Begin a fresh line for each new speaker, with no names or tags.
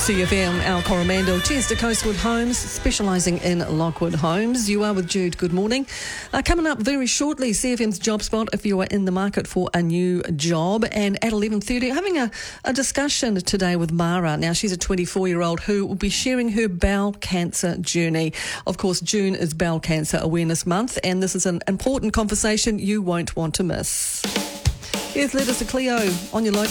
CFM, Al Coromandel. Cheers to Coastwood Homes, specialising in Lockwood Homes. You are with Jude. Good morning. Coming up very shortly, CFM's Job Spot if you are in the market for a new job. And at 11:30, having a discussion today with Mara. Now, she's a 24-year-old who will be sharing her bowel cancer journey. Of course, June is Bowel Cancer Awareness Month, and this is an important conversation you won't want to miss. Here's Letters to Cleo on your local